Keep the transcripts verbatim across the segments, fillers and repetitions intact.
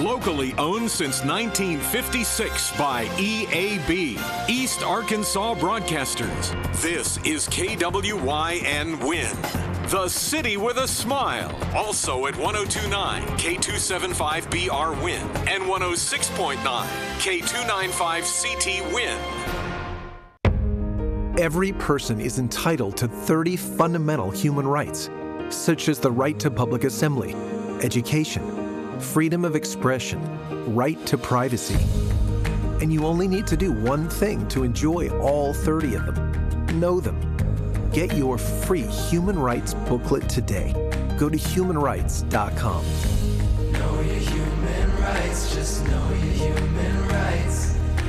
Locally owned since nineteen fifty-six by E A B, East Arkansas Broadcasters. This is K W Y N Win, the city with a smile. Also at one oh two point nine K two seventy-five B R Win and one oh six point nine K two ninety-five C T Win. Every person is entitled to thirty fundamental human rights, such as the right to public assembly, education, freedom of expression, right to privacy. And you only need to do one thing to enjoy all thirty of them. Know them. Get your free human rights booklet today. Go to human rights dot com. Know your human rights, just know your human rights.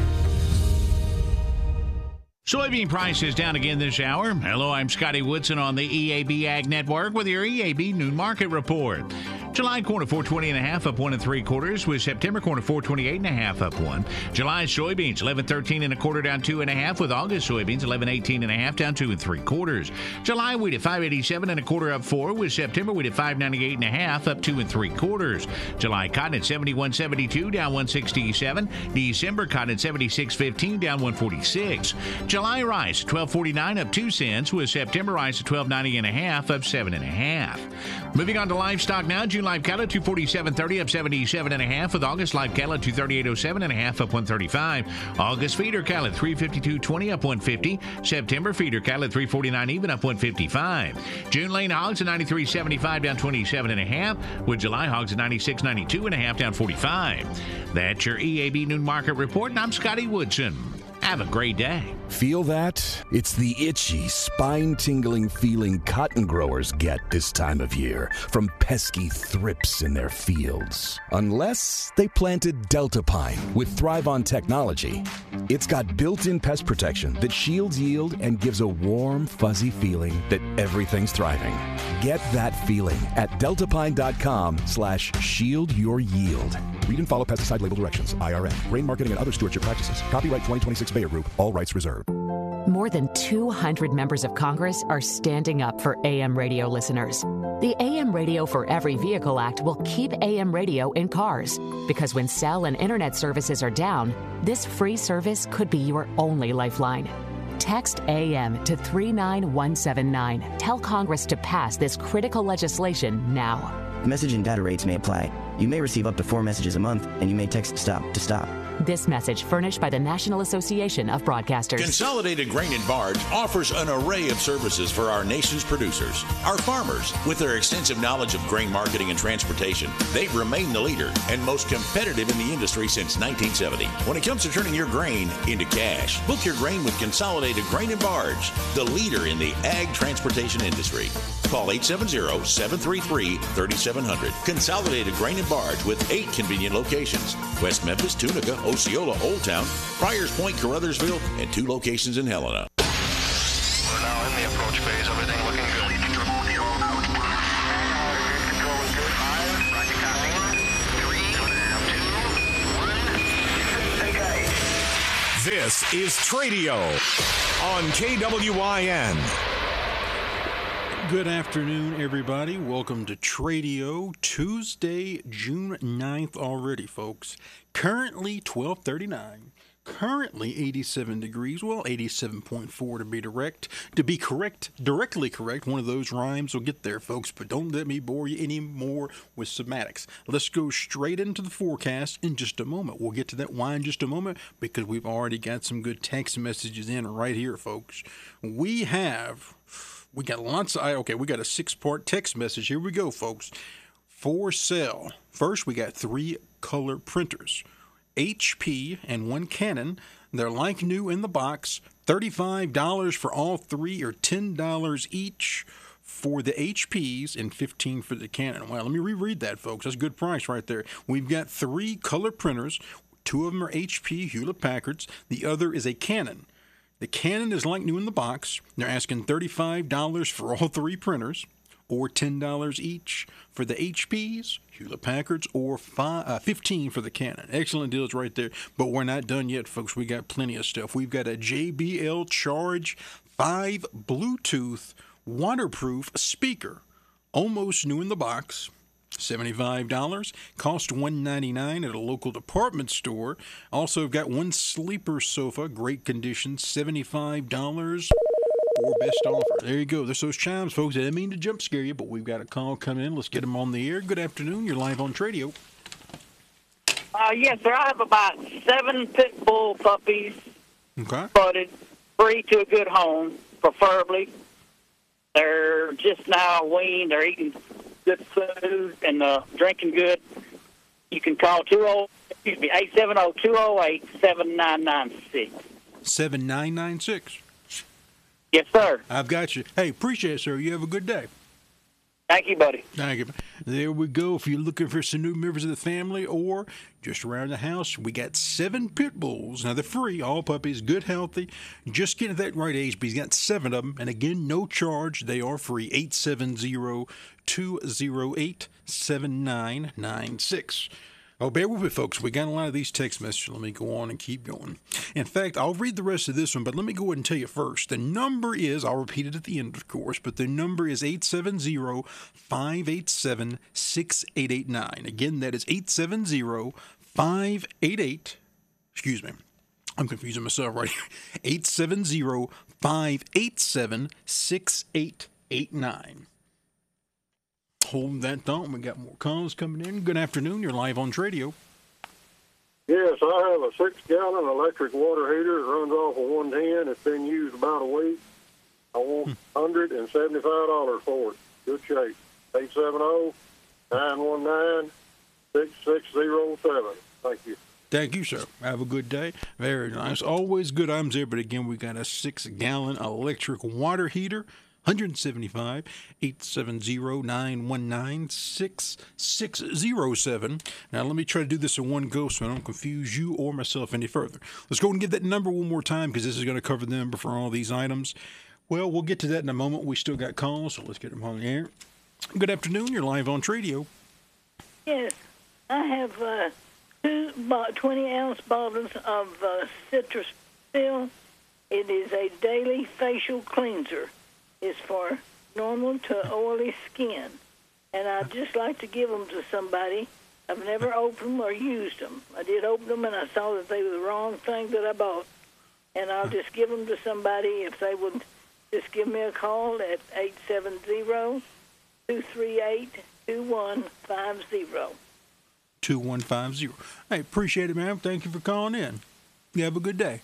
Soybean prices down again this hour. Hello, I'm Scotty Woodson on the E A B Ag Network with your E A B Noon Market Report. July corn at four twenty and a half, up one and three quarters, with September corn at four twenty-eight and a half, up one. July soybeans eleven thirteen and a quarter, down two and a half, with August soybeans eleven eighteen and a half, down two and three quarters. July wheat at five eighty-seven and a quarter, up four, with September wheat at five ninety-eight and a half, up two and three quarters. July cotton at seventy-one seventy-two, down one sixty-seven. December cotton at seventy-six fifteen, down one forty-six. July rice at twelve forty-nine, up two cents, with September rice at twelve ninety and a half, up seven and a half. Moving on to livestock now. June live cattle two forty-seven thirty, up seventy-seven and a half, with August live cattle two thirty-eight oh seven and a half, up one thirty-five. August feeder cattle at three fifty-two twenty, up one fifty. September feeder cattle at three forty-nine even, up one fifty-five. June lane hogs at ninety-three seventy-five, down twenty-seven and a half, with July hogs at ninety-six ninety-two and a half, down forty-five. That's your E A B Noon Market Report, and I'm Scotty Woodson. Have a great day. Feel that? It's the itchy, spine-tingling feeling cotton growers get this time of year from pesky thrips in their fields. Unless they planted Delta Pine with Thrive-On technology. It's got built-in pest protection that shields yield and gives a warm, fuzzy feeling that everything's thriving. Get that feeling at deltapine.com slash shield your yield. Read and follow pesticide label directions. I R N. Grain marketing and other stewardship practices. Copyright twenty twenty-six Bayer Group. All rights reserved. More than two hundred members of Congress are standing up for A M radio listeners. The A M Radio for Every Vehicle Act will keep A M radio in cars, because when cell and internet services are down, this free service could be your only lifeline. Text A M to three nine one seven nine. Tell Congress to pass this critical legislation now. Message and data rates may apply. You may receive up to four messages a month, and you may text STOP to stop. This message furnished by the National Association of Broadcasters. Consolidated Grain and Barge offers an array of services for our nation's producers. Our farmers, with their extensive knowledge of grain marketing and transportation, they've remained the leader and most competitive in the industry since nineteen seventy. When it comes to turning your grain into cash, book your grain with Consolidated Grain and Barge, the leader in the ag transportation industry. Call eight seven zero, seven three three, three seven zero zero. Consolidated Grain and Barge with eight convenient locations: West Memphis, Tunica, Osceola, Old Town, Friars Point, Caruthersville, and two locations in Helena. We're now in the approach phase. Everything looking good. This is Tradio on K W Y N. Good afternoon, everybody. Welcome to Tradio, Tuesday, June ninth already, folks. Currently twelve thirty-nine. Currently eighty-seven degrees. Well, eighty-seven point four to be direct. To be correct, directly correct, one of those rhymes will get there, folks. But don't let me bore you anymore with semantics. Let's go straight into the forecast in just a moment. We'll get to that why in just a moment, because we've already got some good text messages in right here, folks. We have... We got lots of, okay, we got a six-part text message. Here we go, folks. For sale. First, we got three color printers. H P and one Canon. They're like new in the box. thirty-five dollars for all three, or ten dollars each for the H Ps and fifteen dollars for the Canon. Well, let me reread that, folks. That's a good price right there. We've got three color printers. Two of them are H P Hewlett-Packards. The other is a Canon. The Canon is like new in the box. They're asking thirty-five dollars for all three printers, or ten dollars each for the H Ps, Hewlett-Packards, or five, uh, fifteen dollars for the Canon. Excellent deals right there. But we're not done yet, folks. We got plenty of stuff. We've got a J B L Charge five Bluetooth waterproof speaker, almost new in the box. seventy-five dollars. Cost one hundred ninety-nine dollars at a local department store. Also got one sleeper sofa, great condition, seventy-five dollars. Or best offer. There you go. There's those chimes, folks. I didn't mean to jump scare you, but we've got a call coming in. Let's get them on the air. Good afternoon. You're live on Tradio. Uh, yes, sir. I have about seven pit bull puppies. Okay. Butted, free to a good home, preferably. They're just now weaned. They're eating good food and uh, drinking good. You can call two oh excuse me eight seven zero, two oh eight, seven nine nine six. seven nine nine six. Yes, sir. I've got you. Hey, appreciate it, sir. You have a good day. Thank you, buddy. Thank you. There we go. If you're looking for some new members of the family or just around the house, we got seven pit bulls. Now, they're free, all puppies, good, healthy, just getting to that right age, but he's got seven of them. And again, no charge. They are free. eight seven zero, two oh eight, seven nine nine six. Oh, bear with me, folks. We got a lot of these text messages. Let me go on and keep going. In fact, I'll read the rest of this one, but let me go ahead and tell you first. The number is, I'll repeat it at the end, of course, but the number is eight seven zero, five eight seven, six eight eight nine. Again, that is eight seven zero, five eight eight, excuse me, I'm confusing myself right here, eight seven zero, five eight seven, six eight eight nine. Hold that thought. We got more calls coming in. Good afternoon. You're live on Tradio. Yes, I have a six-gallon electric water heater. It runs off of one ten. It's been used about a week. I want one hundred seventy-five dollars for it. Good shape. eight seven zero, nine one nine, six six zero seven. Thank you. Thank you, sir. Have a good day. Very nice. Always good items there, but again, we got a six-gallon electric water heater. one seventy-five, eight seven zero, nine one nine, six six zero seven. Now, let me try to do this in one go so I don't confuse you or myself any further. Let's go and get that number one more time because this is going to cover the number for all these items. Well, we'll get to that in a moment. We still got calls, so let's get them on the air. Good afternoon. You're live on Tradio. Yes, I have uh, two twenty-ounce bottles of uh, citrus pill. It is a daily facial cleanser. It's for normal to oily skin, and I'd just like to give them to somebody. I've never opened them or used them. I did open them, and I saw that they were the wrong thing that I bought, and I'll just give them to somebody if they would just give me a call at eight seven zero, two three eight, two one five zero. two one five zero. Hey, appreciate it, ma'am. Thank you for calling in. You have a good day.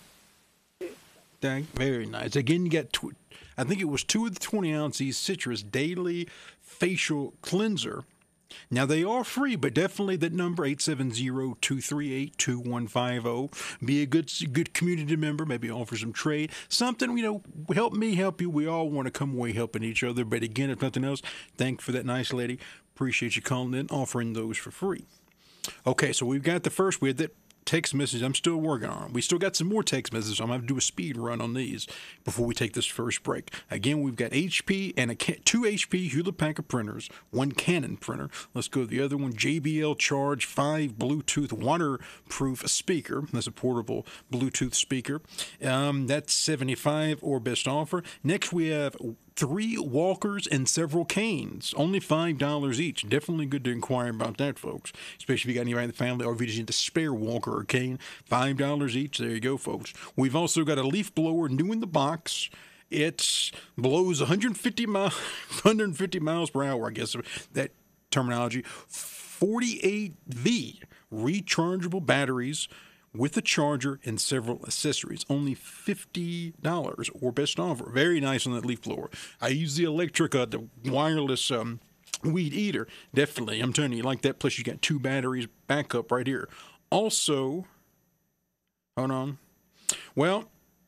Thank Very nice. Again, you got... Tw- I think it was two of the twenty ounces citrus daily facial cleanser. Now, they are free, but definitely that number, eight seven zero, two three eight, two one five zero. Be a good good community member, maybe offer some trade. Something, you know, help me, help you. We all want to come away helping each other. But again, if nothing else, thank you for that nice lady. Appreciate you calling in, offering those for free. Okay, so we've got the first. We had that text message. I'm still working on. We still got some more text messages. I'm going to have to do a speed run on these before we take this first break. Again, we've got H P and a two H P Hewlett-Packard printers, one Canon printer. Let's go to the other one, J B L Charge five Bluetooth waterproof speaker. That's a portable Bluetooth speaker. Um, that's seventy-five or best offer. Next, we have three walkers and several canes, only five dollars each. Definitely good to inquire about that, folks, especially if you got anybody in the family or if you just need a spare walker or cane. five dollars each. There you go, folks. We've also got a leaf blower new in the box. It blows one hundred fifty, mile, one hundred fifty miles per hour, I guess, that terminology. forty-eight V rechargeable batteries with a charger and several accessories. Only fifty dollars or best offer. Very nice on that leaf blower. I use the electric, uh, the wireless um, weed eater. Definitely. I'm telling you, you like that. Plus, you got two batteries backup right here. Also, hold on. Well,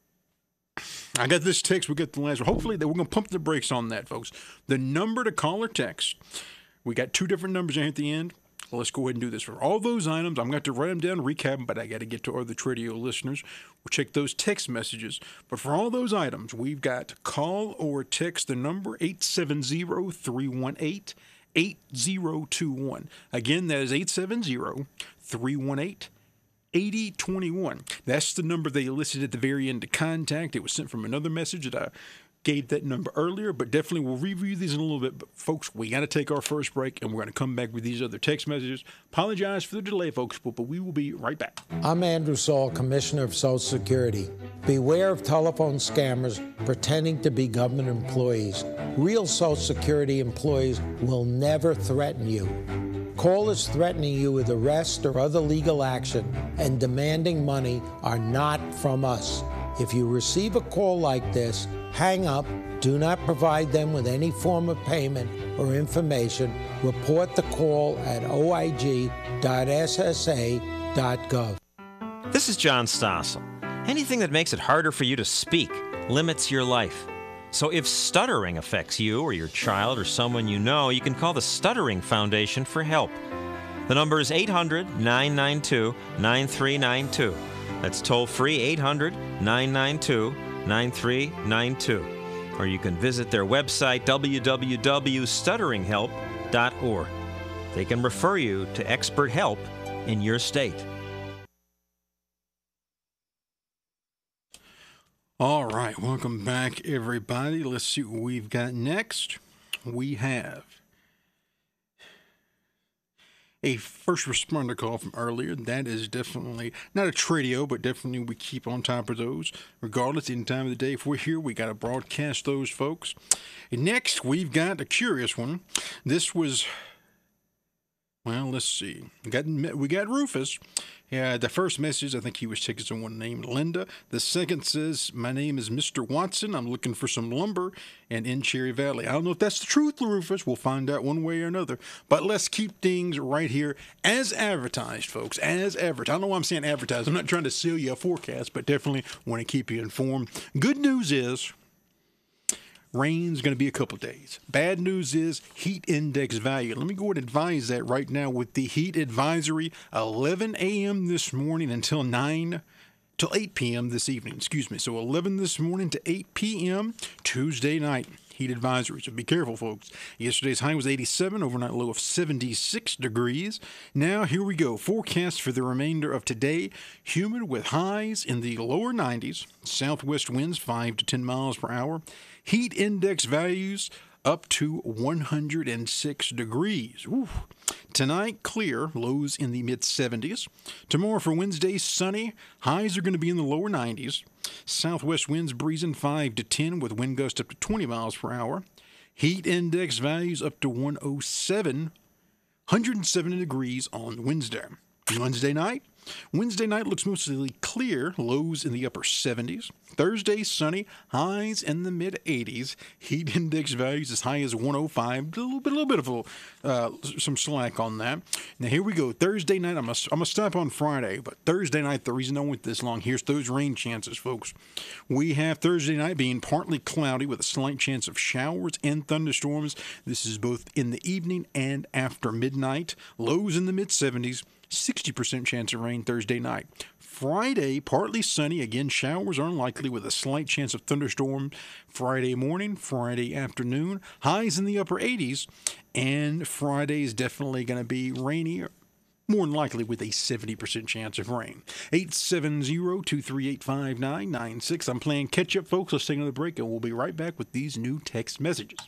I got this text. We got the last one. Hopefully, we're going to pump the brakes on that, folks. The number to call or text. We got two different numbers in here at the end. Let's go ahead and do this. For all those items, I'm going to write them down, recap them, but I got to get to other Tradio listeners. We'll check those text messages. But for all those items, we've got call or text the number eight seven zero, three one eight, eight zero two one. Again, that is eight seven zero, three one eight, eight zero two one. That's the number they listed at the very end to contact. It was sent from another message that I gave that number earlier, but definitely we'll review these in a little bit. But folks, we got to take our first break, and we're going to come back with these other text messages. Apologize for the delay, folks, but, but we will be right back. I'm Andrew Saul, Commissioner of Social Security. Beware of telephone scammers pretending to be government employees. Real Social Security employees will never threaten you. Callers threatening you with arrest or other legal action and demanding money are not from us. If you receive a call like this, hang up, do not provide them with any form of payment or information. Report the call at o i g dot s s a dot gov. This is John Stossel. Anything that makes it harder for you to speak limits your life. So if stuttering affects you or your child or someone you know, you can call the Stuttering Foundation for help. The number is eight hundred, nine nine two, nine three nine two. That's toll-free eight hundred, nine nine two, nine three nine two. Or you can visit their website, w w w dot stuttering help dot org. They can refer you to expert help in your state. All right, welcome back, everybody. Let's see what we've got next. We have a first responder call from earlier. That is definitely not a Tradio, but definitely we keep on top of those. Regardless, any time of the day, if we're here, we got to broadcast those, folks. And next, we've got a curious one. This was, well, let's see. We got, we got Rufus. Yeah, the first message, I think he was taking someone named Linda. The second says, my name is Mister Watson. I'm looking for some lumber and in Cherry Valley. I don't know if that's the truth, Rufus. We'll find out one way or another. But let's keep things right here as advertised, folks, as advertised. I don't know why I'm saying advertised. I'm not trying to sell you a forecast, but definitely want to keep you informed. Good news is, rain's going to be a couple days. Bad news is heat index value. Let me go ahead and advise that right now with the heat advisory, eleven a.m. this morning until nine till eight p.m. this evening. Excuse me. So eleven this morning to eight p.m. Tuesday night. Heat advisory. So be careful, folks. Yesterday's high was eighty-seven, overnight low of seventy-six degrees. Now, here we go. Forecast for the remainder of today. Humid with highs in the lower nineties. Southwest winds five to ten miles per hour. Heat index values up to one hundred six degrees. Ooh. Tonight, clear, lows in the mid-seventies. Tomorrow for Wednesday, sunny. Highs are going to be in the lower nineties. Southwest winds breezing five to ten with wind gusts up to twenty miles per hour. Heat index values up to one hundred seven, one hundred seven degrees on Wednesday. Wednesday night. Wednesday night looks mostly clear, lows in the upper seventies. Thursday, sunny, highs in the mid-eighties. Heat index values as high as one hundred five. A little bit, a little bit of a, uh, some slack on that. Now, here we go. Thursday night, I'm going I'm to stop on Friday, but Thursday night, the reason I went this long, here's those rain chances, folks. We have Thursday night being partly cloudy with a slight chance of showers and thunderstorms. This is both in the evening and after midnight. Lows in the mid-seventies. sixty percent chance of rain Thursday night. Friday, partly sunny. Again, showers are unlikely with a slight chance of thunderstorm Friday morning, Friday afternoon. Highs in the upper eighties. And Friday is definitely going to be rainy, more than likely with a seventy percent chance of rain. eight seven zero, two three eight, five nine nine six. I'm playing catch up, folks. Let's take another break, and we'll be right back with these new text messages.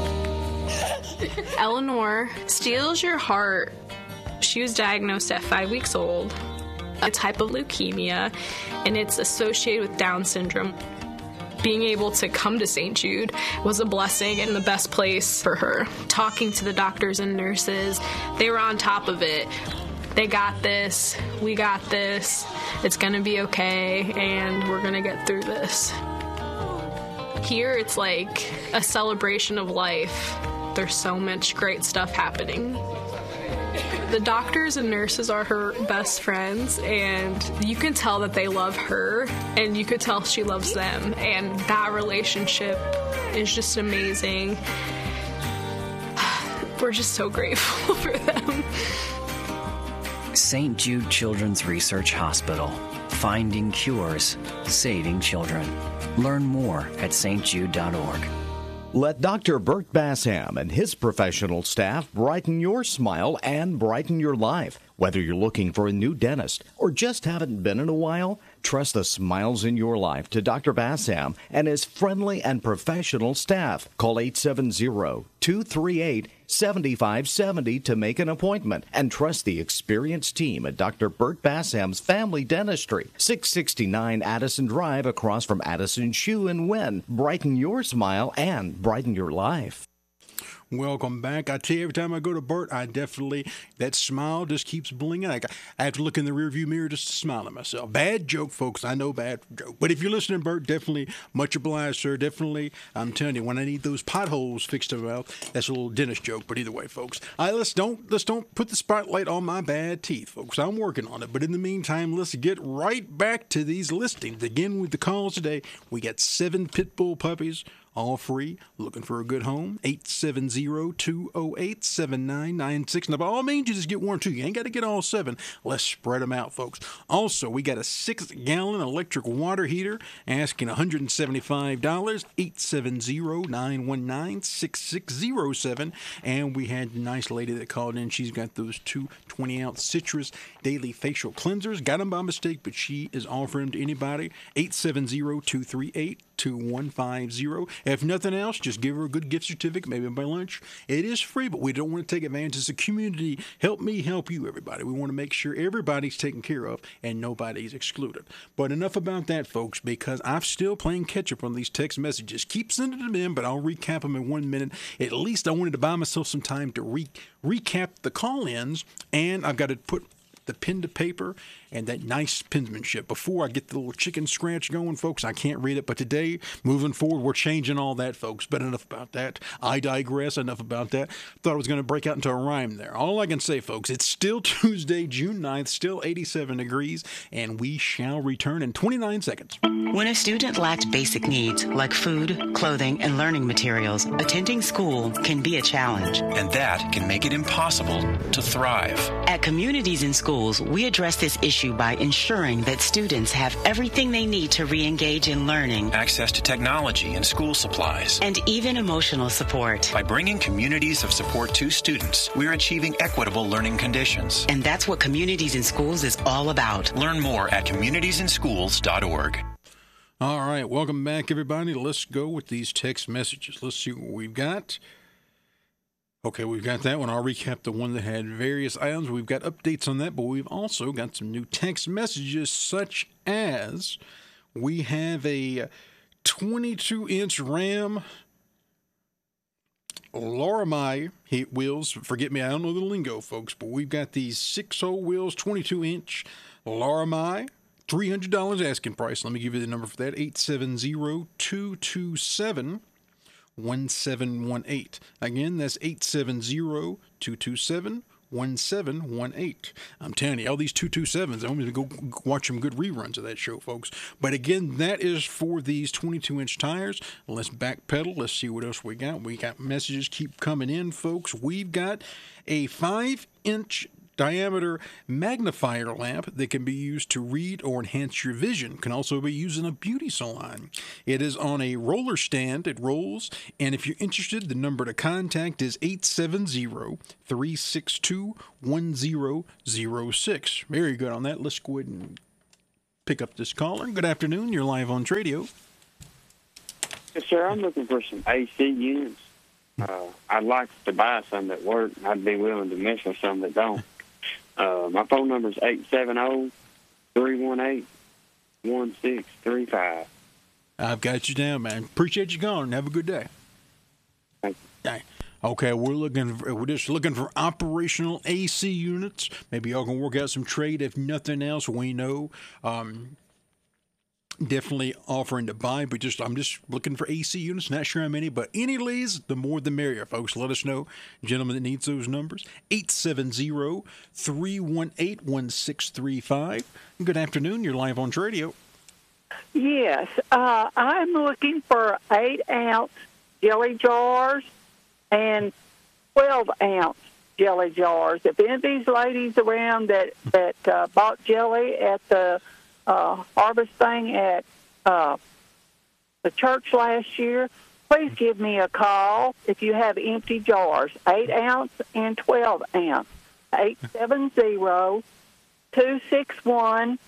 Eleanor steals your heart. She was diagnosed at five weeks old, a type of leukemia, and it's associated with Down syndrome. Being able to come to Saint Jude was a blessing and the best place for her. Talking to the doctors and nurses, they were on top of it. They got this, we got this, it's gonna be okay, and we're gonna get through this. Here it's like a celebration of life. There's so much great stuff happening. The doctors and nurses are her best friends, and you can tell that they love her, and you could tell she loves them, and that relationship is just amazing. We're just so grateful for them. Saint Jude Children's Research Hospital. Finding cures, saving children. Learn more at s t jude dot org. Let Doctor Bert Bassham and his professional staff brighten your smile and brighten your life. Whether you're looking for a new dentist or just haven't been in a while, Trust the smiles in your life to Doctor Bassam and his friendly and professional staff. Call eight seven zero, two three eight, seven five seven zero to make an appointment and trust the experienced team at Doctor Bert Bassam's Family Dentistry, six sixty-nine Addison Drive across from Addison Shoe in Wynn. Brighten your smile and brighten your life. Welcome back. I tell you, every time I go to Bert, I definitely, that smile just keeps blinging. I, I have to look in the rearview mirror just to smile at myself. Bad joke, folks. I know, bad joke. But if you're listening, Bert, definitely much obliged, sir. Definitely, I'm telling you, when I need those potholes fixed about, that's a little dentist joke. But either way, folks, I, let's don't let's don't put the spotlight on my bad teeth, folks. I'm working on it. But in the meantime, let's get right back to these listings. Again, with the calls today, we got seven pit bull puppies, all free, looking for a good home, eight seven zero, two oh eight, seven nine nine six. Now, by all means, you just get one or two. You ain't got to get all seven. Let's spread them out, folks. Also, we got a six-gallon electric water heater asking one hundred seventy-five dollars, eight seven zero, nine one nine, six six zero seven. And we had a nice lady that called in. She's got those two twenty-ounce citrus daily facial cleansers. Got them by mistake, but she is offering them to anybody. eight seven zero, two three eight, two one five zero. If nothing else, just give her a good gift certificate, maybe by lunch. It is free, but we don't want to take advantage. It's a community. Help me help you, everybody. We want to make sure everybody's taken care of and nobody's excluded. But enough about that, folks, because I'm still playing catch-up on these text messages. Keep sending them in, but I'll recap them in one minute. At least I wanted to buy myself some time to re- recap the call-ins, and I've got to put the pen to paper and that nice penmanship. Before I get the little chicken scratch going, folks, I can't read it. But today, moving forward, we're changing all that, folks. But enough about that. I digress. Enough about that. Thought I was going to break out into a rhyme there. All I can say, folks, it's still Tuesday, June ninth, still eighty-seven degrees, and we shall return in twenty-nine seconds. When a student lacks basic needs like food, clothing, and learning materials, attending school can be a challenge. And that can make it impossible to thrive. At Communities in Schools, we address this issue by ensuring that students have everything they need to re-engage in learning, access to technology and school supplies, and even emotional support. By bringing communities of support to students, we're achieving equitable learning conditions. And that's what Communities in Schools is all about. Learn more at communities in schools dot org. All right, welcome back, everybody. Let's go with these text messages. Let's see what we've got. Okay, we've got that one. I'll recap the one that had various items. We've got updates on that, but we've also got some new text messages, such as we have a twenty-two inch Ram Laramie heat wheels. Forget me, I don't know the lingo, folks, but we've got these six-hole wheels, twenty-two inch Laramie. three hundred dollars asking price. Let me give you the number for that, eight seven zero, two two seven, one seven one eight. Again, that's eight seven zero, two two seven, one seven one eight. I'm telling you, all these two two sevens, I'm going to go watch some good reruns of that show, folks. But again, that is for these twenty-two inch tires. Let's backpedal. Let's see what else we got. We got messages keep coming in, folks. We've got a five inch diameter magnifier lamp that can be used to read or enhance your vision. Can also be used in a beauty salon. It is on a roller stand. It rolls. And if you're interested, the number to contact is eight seven zero, three six two, one zero zero six. Very good on that. Let's go ahead and pick up this caller. Good afternoon. You're live on Tradio. Yes, sir. I'm looking for some A C units. Uh, I'd like to buy some that work. I'd be willing to mess with some that don't. Uh, my phone number is eight seven zero, three one eight, one six three five. I've got you down, man. Appreciate you calling. Have a good day. Thank you. Okay, we're looking. For, we're just looking for operational A C units. Maybe y'all can work out some trade. If nothing else, we know. Um, definitely offering to buy, but just I'm just looking for A C units. Not sure how many, but any leads, the more the merrier, folks. Let us know. Gentleman that needs those numbers, eight seven zero, three one eight, one six three five. Good afternoon. You're live on Tradio. Yes, uh, I'm looking for eight ounce jelly jars and twelve ounce jelly jars. If any of these ladies around that, that uh, bought jelly at the Uh, harvest thing at uh, the church last year, please give me a call if you have empty jars, eight ounce and twelve ounce, eight seven zero, two six one,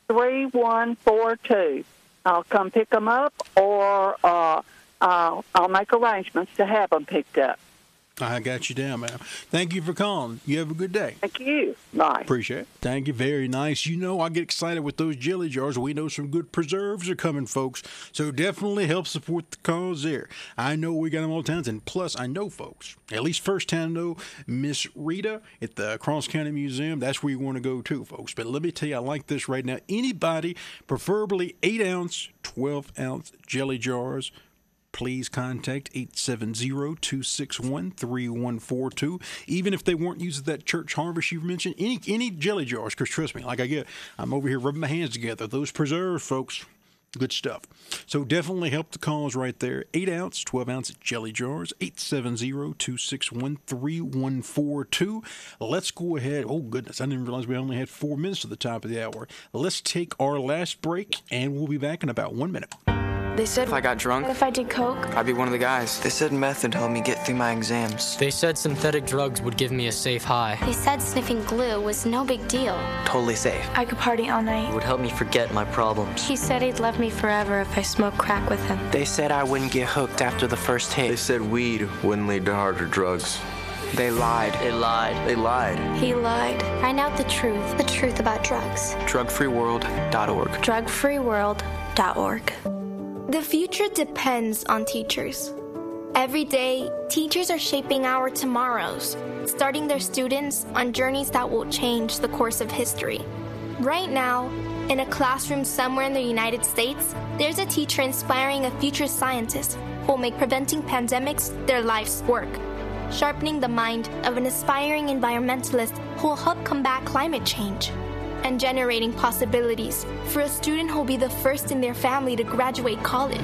three one four two. I'll come pick them up, or uh, I'll, I'll make arrangements to have them picked up. I got you down, ma'am. Thank you for calling. You have a good day. Thank you. Bye. Appreciate it. Thank you. Very nice. You know, I get excited with those jelly jars. We know some good preserves are coming, folks. So definitely help support the cause there. I know we got them all the time. And plus, I know, folks, at least firsthand know Miss Rita at the Cross County Museum. That's where you want to go to, folks. But let me tell you, I like this right now. Anybody, preferably eight ounce, twelve ounce jelly jars, please contact eight seven zero, two six one, three one four two. Even if they weren't using that church harvest you mentioned, any any jelly jars, because trust me, like I get, I'm over here rubbing my hands together. Those preserves, folks, good stuff. So definitely help the cause right there. eight ounce, twelve ounce jelly jars, eight seven zero, two six one, three one four two. Let's go ahead. Oh, goodness, I didn't realize we only had four minutes to the top of the hour. Let's take our last break, and we'll be back in about one minute. They said if I got drunk, if I did coke, I'd be one of the guys. They said meth would help me get through my exams. They said synthetic drugs would give me a safe high. They said sniffing glue was no big deal. Totally safe. I could party all night. It would help me forget my problems. He said he'd love me forever if I smoked crack with him. They said I wouldn't get hooked after the first hit. They said weed wouldn't lead to harder drugs. They lied. They lied. They lied. He lied. Find out the truth. The truth about drugs. drug free world dot org. drug free world dot org. The future depends on teachers. Every day, teachers are shaping our tomorrows, starting their students on journeys that will change the course of history. Right now, in a classroom somewhere in the United States, there's a teacher inspiring a future scientist who will make preventing pandemics their life's work, sharpening the mind of an aspiring environmentalist who will help combat climate change, and generating possibilities for a student who will be the first in their family to graduate college.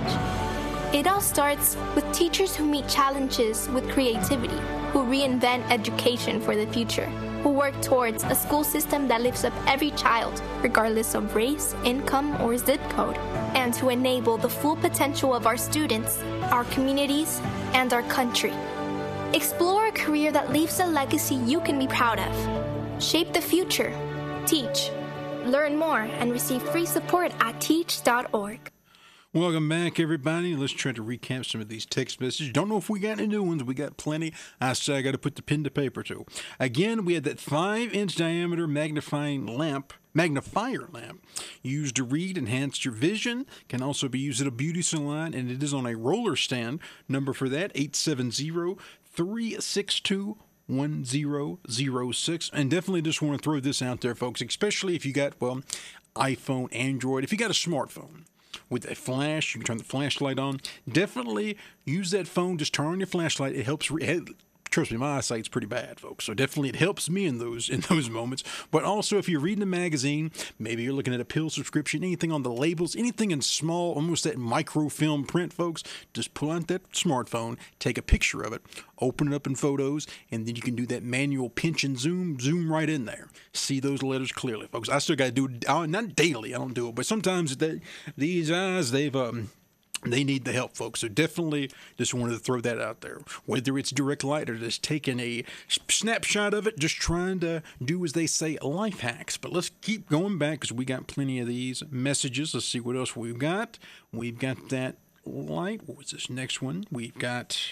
It all starts with teachers who meet challenges with creativity, who reinvent education for the future, who work towards a school system that lifts up every child, regardless of race, income, or zip code, and to enable the full potential of our students, our communities, and our country. Explore a career that leaves a legacy you can be proud of. Shape the future. Teach. Learn more and receive free support at teach dot org. Welcome back, everybody. Let's try to recap some of these text messages. Don't know if we got any new ones. We got plenty. I say I got to put the pen to paper, too. Again, we had that five inch diameter magnifying lamp, magnifier lamp, used to read, enhance your vision. Can also be used at a beauty salon, and it is on a roller stand. Number for that, eight seven zero, three six two, one zero zero six. And definitely just want to throw this out there, folks, especially if you got, well, iPhone, Android. If you got a smartphone with a flash, you can turn the flashlight on. Definitely use that phone. Just turn on your flashlight. It helps. Re- Trust me, my eyesight's pretty bad, folks. So definitely it helps me in those in those moments. But also, if you're reading a magazine, maybe you're looking at a pill subscription, anything on the labels, anything in small, almost that microfilm print, folks, just pull out that smartphone, take a picture of it, open it up in photos, and then you can do that manual pinch and zoom, zoom right in there. See those letters clearly, folks. I still got to do it, not daily, I don't do it, but sometimes they, these eyes, they've... um. They need the help, folks. So definitely just wanted to throw that out there. Whether it's direct light or just taking a snapshot of it, just trying to do, as they say, life hacks. But let's keep going back because we got plenty of these messages. Let's see what else we've got. We've got that light. What was this next one? We've got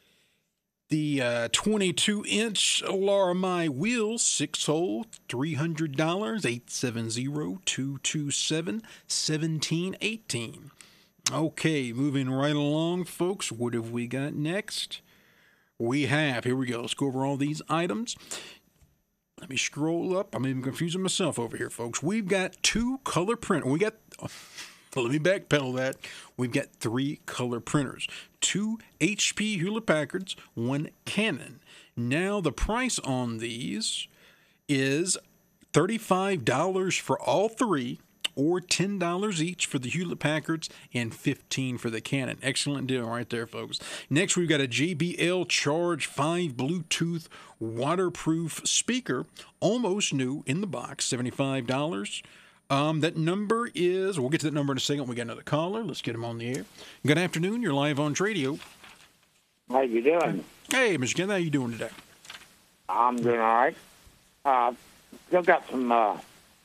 the uh, twenty-two inch Laramie wheels, six hole, three hundred dollars, eight seven zero, two two seven, one seven one eight. Okay, moving right along, folks. What have we got next? We have, here we go. Let's go over all these items. Let me scroll up. I'm even confusing myself over here, folks. We've got two color printers. We got, oh, let me backpedal that. We've got three color printers. Two H P Hewlett-Packards, one Canon. Now, the price on these is thirty-five dollars for all three, or ten dollars each for the Hewlett-Packards and fifteen dollars for the Canon. Excellent deal right there, folks. Next, we've got a J B L Charge five Bluetooth waterproof speaker, almost new in the box, seventy-five dollars. Um, that number is, we'll get to that number in a second. We got another caller. Let's get him on the air. Good afternoon. You're live on radio. How you doing? Hey, Mister Ken, how you doing today? I'm doing all right. Uh, I've got some... Uh,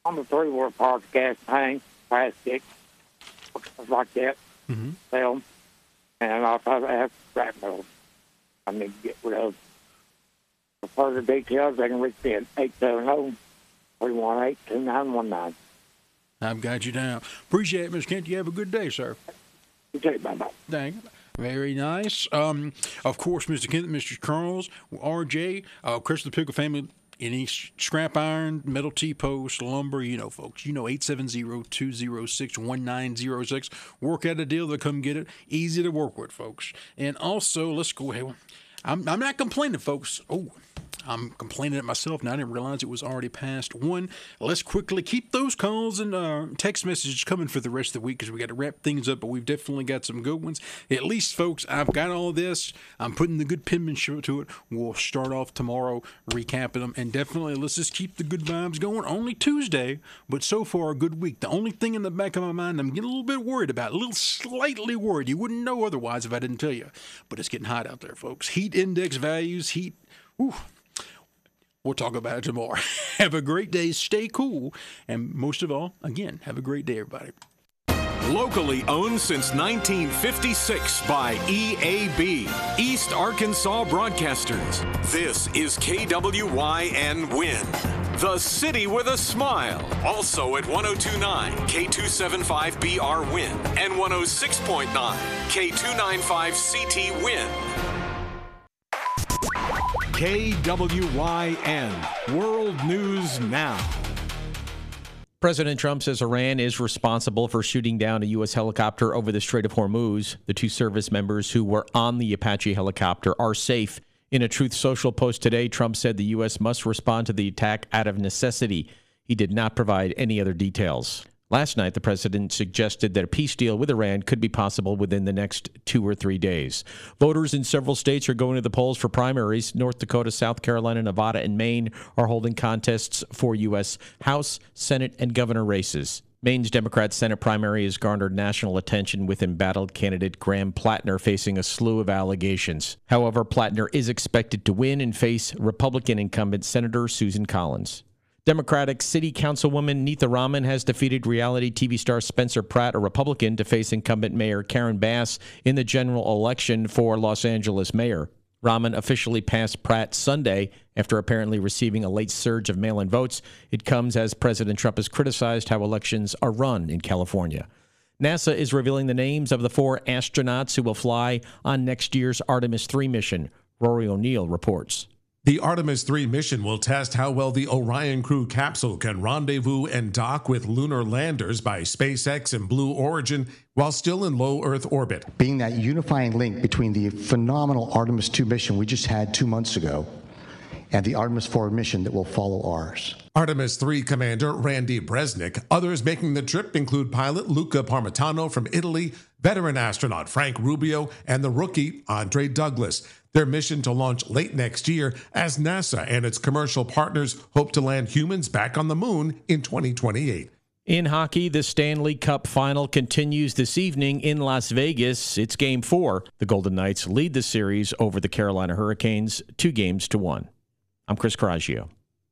on the three wheel parts, gas tank, plastic, stuff like that. Mm-hmm. Sell them. And also I have scrap metal I need to get rid of. For further details, they can reach me at eight seven zero, three one eight, two nine one nine. I've got you down. Appreciate it, Mister Kent. You have a good day, sir. You too. Bye-bye. Thank you. Very nice. Um, of course, Mister Kent, Mister Charles, R J, uh, Chris the Pickle family, any scrap iron, metal T-post, lumber, you know, folks. You know, eight seven zero, two zero six, one nine zero six. Work out a deal. They'll come get it. Easy to work with, folks. And also, let's go ahead. I'm, I'm not complaining, folks. Oh, I'm complaining at myself now. I didn't realize it was already past one. Let's quickly keep those calls and uh, text messages coming for the rest of the week because we got to wrap things up, but we've definitely got some good ones. At least, folks, I've got all this. I'm putting the good penmanship to it. We'll start off tomorrow recapping them, and definitely let's just keep the good vibes going. Only Tuesday, but so far a good week. The only thing in the back of my mind I'm getting a little bit worried about, a little slightly worried. You wouldn't know otherwise if I didn't tell you, but it's getting hot out there, folks. Heat index values, heat, whew. We'll talk about it tomorrow. Have a great day. Stay cool. And most of all, again, have a great day, everybody. Locally owned since nineteen fifty-six by E A B, East Arkansas Broadcasters. This is K W Y N Win, the city with a smile. Also at one oh two point nine K two seventy-five B R Win and one oh six point nine K two ninety-five C T Win. K W Y N World News Now. President Trump says Iran is responsible for shooting down a U S helicopter over the Strait of Hormuz. The two service members who were on the Apache helicopter are safe. In a Truth Social post today, Trump said the U S must respond to the attack out of necessity. He did not provide any other details. Last night, the president suggested that a peace deal with Iran could be possible within the next two or three days. Voters in several states are going to the polls for primaries. North Dakota, South Carolina, Nevada, and Maine are holding contests for U S House, Senate, and governor races. Maine's Democrat Senate primary has garnered national attention with embattled candidate Graham Plattner facing a slew of allegations. However, Plattner is expected to win and face Republican incumbent Senator Susan Collins. Democratic City Councilwoman Neetha Raman has defeated reality T V star Spencer Pratt, a Republican, to face incumbent Mayor Karen Bass in the general election for Los Angeles mayor. Raman officially passed Pratt Sunday after apparently receiving a late surge of mail-in votes. It comes as President Trump has criticized how elections are run in California. NASA is revealing the names of the four astronauts who will fly on next year's Artemis three mission. Rory O'Neill reports. The Artemis three mission will test how well the Orion crew capsule can rendezvous and dock with lunar landers by SpaceX and Blue Origin while still in low Earth orbit. Being that unifying link between the phenomenal Artemis two mission we just had two months ago and the Artemis four mission that will follow ours. Artemis three Commander Randy Bresnik. Others making the trip include pilot Luca Parmitano from Italy, veteran astronaut Frank Rubio, and the rookie Andre Douglas. Their mission to launch late next year as NASA and its commercial partners hope to land humans back on the moon in twenty twenty-eight. In hockey, the Stanley Cup final continues this evening in Las Vegas. It's game four. The Golden Knights lead the series over the Carolina Hurricanes, two games to one. I'm Chris Coraggio.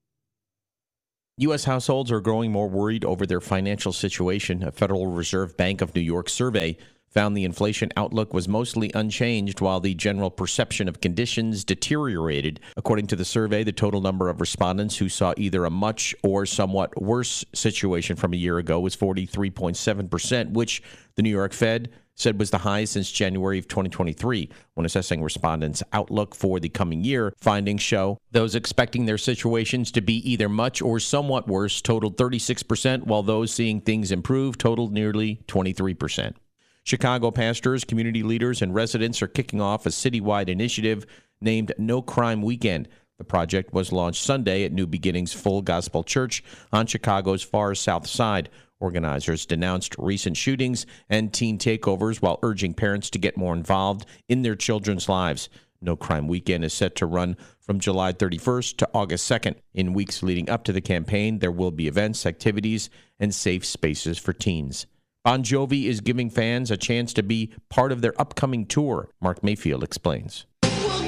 U S households are growing more worried over their financial situation. A Federal Reserve Bank of New York survey found the inflation outlook was mostly unchanged while the general perception of conditions deteriorated. According to the survey, the total number of respondents who saw either a much or somewhat worse situation from a year ago was forty-three point seven percent, which the New York Fed said was the highest since January of twenty twenty-three. When assessing respondents' outlook for the coming year, findings show those expecting their situations to be either much or somewhat worse totaled thirty-six percent, while those seeing things improve totaled nearly twenty-three percent. Chicago pastors, community leaders, and residents are kicking off a citywide initiative named No Crime Weekend. The project was launched Sunday at New Beginnings Full Gospel Church on Chicago's far south side. Organizers denounced recent shootings and teen takeovers while urging parents to get more involved in their children's lives. No Crime Weekend is set to run from July thirty-first to August second. In weeks leading up to the campaign, there will be events, activities, and safe spaces for teens. Bon Jovi is giving fans a chance to be part of their upcoming tour. Mark Mayfield explains.